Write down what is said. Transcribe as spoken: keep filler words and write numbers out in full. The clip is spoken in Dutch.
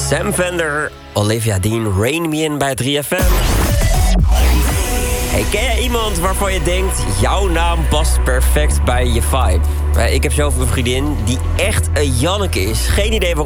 Sam Fender, Olivia Dean, Rain Me In bij drie F M. Hey, ken jij iemand waarvan je denkt, jouw naam past perfect bij je vibe? Ik heb zelf een vriendin die echt een Janneke is. Geen idee waarom.